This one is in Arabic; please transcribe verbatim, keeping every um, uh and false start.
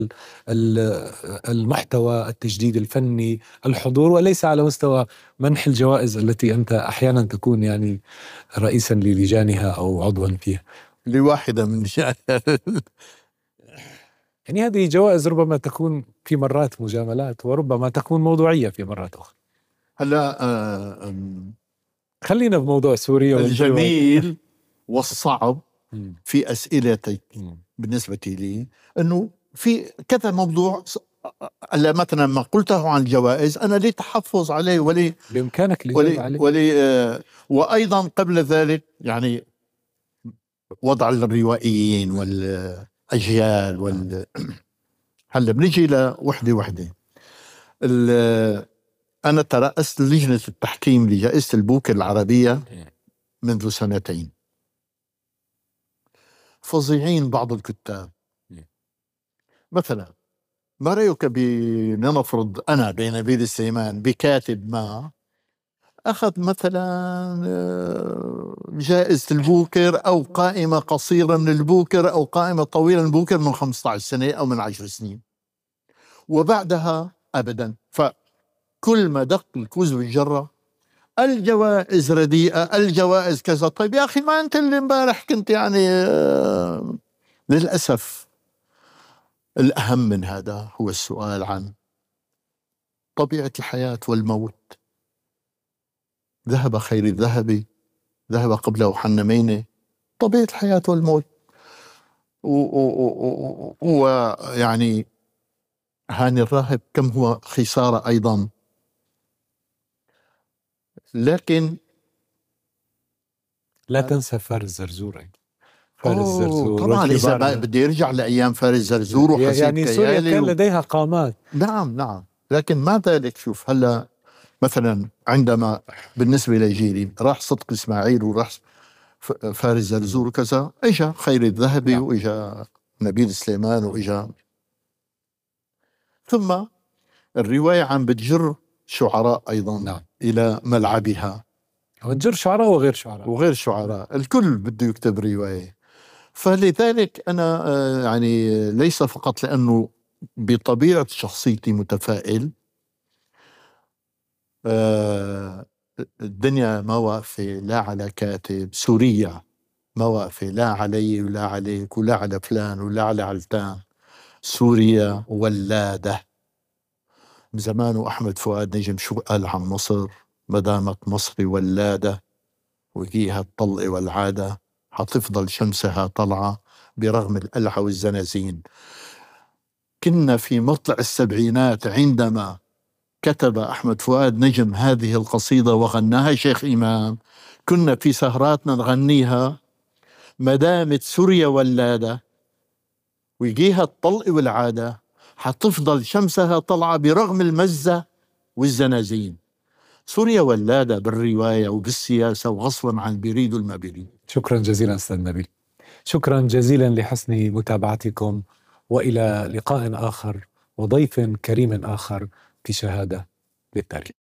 المحتوى، التجديد الفني، الحضور، وليس على مستوى منح الجوائز التي أنت أحيانا تكون يعني رئيسا للجانها أو عضوا فيها. لواحدة من شأن يعني هذه جوائز ربما تكون في مرات مجاملات، وربما تكون موضوعية في مرات أخرى. هلا آه خلينا بموضوع سوريا. الجميل والصعب في أسئلتك بالنسبة لي أنه في كذا موضوع مثلا ما قلته عن الجوائز أنا لي تحفظ عليه ولي بإمكانك الإجابة عليه. ولي آه وأيضا قبل ذلك يعني وضع الروائيين والأجيال وال هلا بنجي لوحدة وحدة. أنا ترأست لجنة التحكيم لجائزة البوكر العربية منذ سنتين. فظيعين بعض الكتاب. مثلا ما رأيك بنفرض أنا بنبيل السيمان بكاتب ما أخذ مثلا جائزة البوكر أو قائمة قصيرة من البوكر أو قائمة طويلة من البوكر من خمسة عشر سنة أو من عشر سنين، وبعدها أبدا. فكل ما دق الكوز بالجرة الجوائز رديئة، الجوائز كذا. طيب يا أخي ما أنت اللي امبارح كنت يعني آه للأسف. الأهم من هذا هو السؤال عن طبيعة الحياة والموت. ذهب خير الذهب، ذهب قبله حنمين. طبيعة الحياة والموت. ويعني هاني الراهب كم هو خسارة أيضا. لكن لا تنسى فارس زرزور. فارس زرزور طبعا إذا بدي يرجع لأيام فارس زرزور وحسين يعني سوريا كان و... لديها قامات. نعم نعم. لكن ما ذلك. شوف هلا مثلا عندما بالنسبة لجيلي راح صدق إسماعيل وراح فارس زرزور وكذا، إجا خير الذهبي نعم. وإجا نبيل سليمان وإجا، ثم الرواية عم بتجر شعراء أيضا نعم. إلى ملعبها. وتجر شعراء وغير شعراء وغير شعراء، الكل بده يكتب رواية. فلذلك أنا يعني ليس فقط لأنه بطبيعة شخصيتي متفائل، الدنيا ما واقفة لا على كاتب، سوريا ما واقفة لا علي ولا عليك ولا على فلان ولا على علتان. سوريا ولادة. زمان أحمد فؤاد نجم شو قال عن مصر؟ ما دامت مصر ولادة وجيها الطلق والعادة، حتفضل شمسها طلعة برغم القلعة والزنازين. كنا في مطلع السبعينات عندما كتب أحمد فؤاد نجم هذه القصيدة وغناها شيخ إمام، كنا في سهراتنا نغنيها ما دامت سوريا ولادة ويجيها الطلق والعادة، حتفضل شمسها طلعة برغم المزة والزنازين. سوريا ولادة بالرواية وبالسياسة وغصبا عن بيريد وما بيريد. شكرا جزيلا أستاذ نبيل. شكرا جزيلا لحسن متابعتكم، وإلى لقاء آخر وضيف كريم آخر في شهادة للتاريخ.